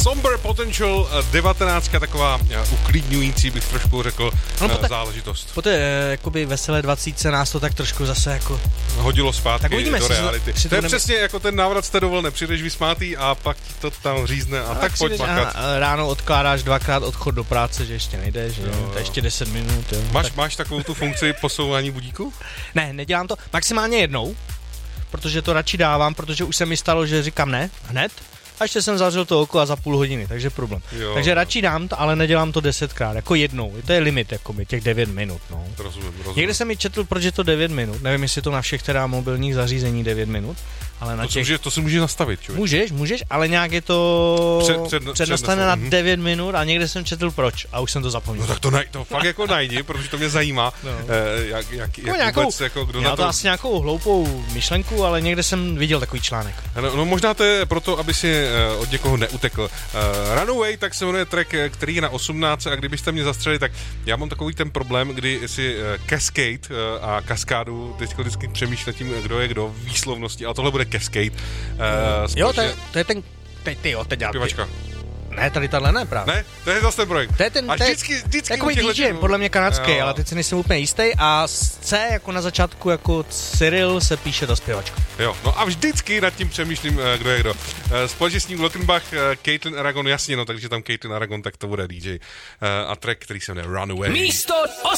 Somber Potential 19, taková uklidňující, bych trošku řekl, záležitost. Po té jakoby veselé 20 nás to tak trošku zase jako hodilo zpátky do reality. To je přesně jako ten návrat z té dovolené, přijdeš vysmátý a pak to tam řízne a tak pojď makat. Ráno odkládáš 2krát odchod do práce, že ještě nejdeš, že to je ještě 10 minut. Jo. Máš takovou tu funkci posouvání budíku? Ne, nedělám to. Maximálně jednou, protože to radši dávám, protože už se mi stalo, že říkám ne, hned. A ještě jsem zavřel to oko a za půl hodiny, takže problém. Jo. Takže radši dám to, ale nedělám to 10krát, jako jednou. To je limit, jakoby, těch 9 minut, no. Rozumím. Někde jsem mi četl, proč je to 9 minut. Nevím, jestli to na všech teda mobilních zařízení 9 minut, ale na to si můžeš nastavit, člověk. Můžeš, ale nějak je to přednastavené na 9 minut a někde jsem četl proč a už jsem to zapomněl. No tak to fakt jako najdi, protože to mě zajímá, jak vůbec, jako kdo na to... to asi nějakou hloupou myšlenku, ale někde jsem viděl takový článek. No možná to je proto, aby si od někoho neutekl. Runaway, tak se jmenuje track, který je na 18 a kdybyste mě zastřeli, tak já mám takový ten problém, kdy si Cascade a kaskádu vždycky přemýšlím nad tím, kdo je kdo v výslovnosti, ale tohle bude Cascade. Jo, to je ten... Teď já... Pěvačka. Ne, tady tahle ne právě. Ne, to je zase ten projekt. To je ten, vždycky takový DJ, podle mě kanadský, ale teď si nejsem úplně jistý a C jako na začátku jako Cyril se píše ta zpěvačka. Jo, no a vždycky nad tím přemýšlím, kdo je kdo. Společně s ním Glockenbach, Caitlin Aragon, jasně, no, takže tam Caitlin Aragon, tak to bude DJ. A track, který se jmenuje Runaway. Místo